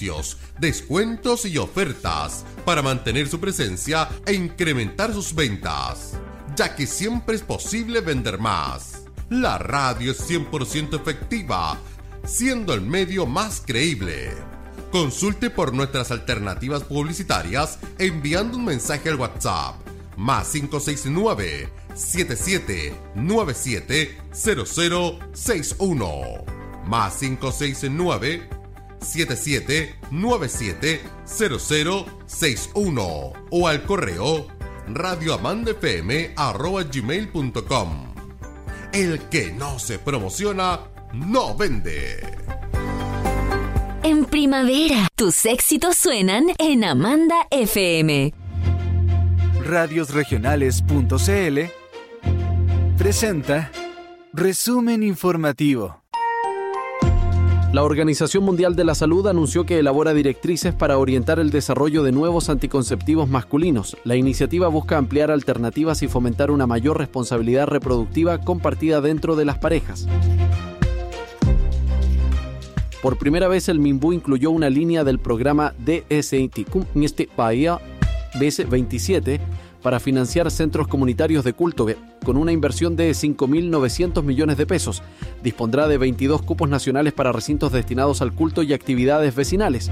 beneficios, descuentos y ofertas para mantener su presencia e incrementar sus ventas, ya que siempre es posible vender más. La radio es 100% efectiva, siendo el medio más creíble. Consulte por nuestras alternativas publicitarias enviando un mensaje al WhatsApp más 569-7797-0061 más 569-7797-0061 o al correo radioamandafm@gmail.com. El que no se promociona, no vende. En primavera, tus éxitos suenan en Amanda FM. Radiosregionales.cl presenta Resumen Informativo. La Organización Mundial de la Salud anunció que elabora directrices para orientar el desarrollo de nuevos anticonceptivos masculinos. La iniciativa busca ampliar alternativas y fomentar una mayor responsabilidad reproductiva compartida dentro de las parejas. Por primera vez, el Minbu incluyó una línea del programa DSITICUM Bahía BS27 para financiar centros comunitarios de culto con una inversión de 5.900 millones de pesos. Dispondrá de 22 cupos nacionales para recintos destinados al culto y actividades vecinales.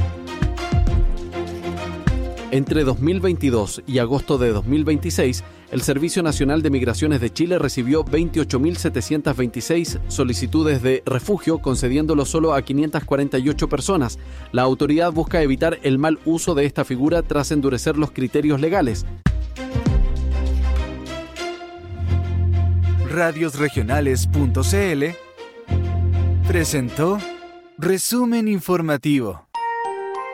Entre 2022 y agosto de 2026, el Servicio Nacional de Migraciones de Chile recibió 28.726 solicitudes de refugio, concediéndolo solo a 548 personas. La autoridad busca evitar el mal uso de esta figura tras endurecer los criterios legales. Radiosregionales.cl presentó Resumen Informativo.